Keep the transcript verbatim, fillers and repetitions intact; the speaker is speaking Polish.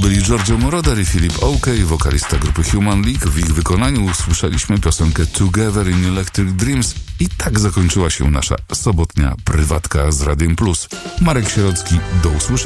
byli Giorgio Moroder i Philip Oakey, wokalista grupy Human League. W ich wykonaniu usłyszeliśmy piosenkę Together in Electric Dreams i tak zakończyła się nasza sobotnia prywatka z Radiem Plus. Marek Sierocki, do usłyszenia.